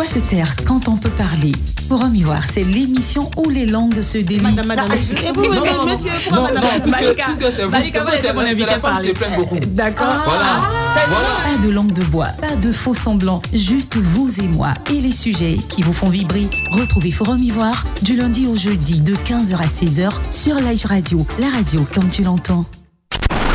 Pourquoi se taire quand on peut parler? Forum Ivoire, c'est l'émission où les langues se délient. Madame. Et vous, monsieur, pourquoi madame? Puisque c'est mon invité parler. D'accord. Voilà. Pas de langue de bois, pas de faux semblants, juste vous et moi et les sujets qui vous font vibrer. Retrouvez Forum Ivoire du lundi au jeudi de 15h à 16h sur Live Radio, la radio comme tu l'entends.